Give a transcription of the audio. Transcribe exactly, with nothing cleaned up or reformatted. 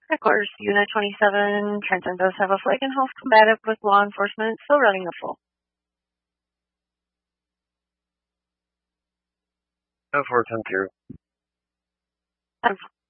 Of course, Unit twenty-seven, Trenton does have a flag and health combative with law enforcement still running the full. Go for it, ten zero. ten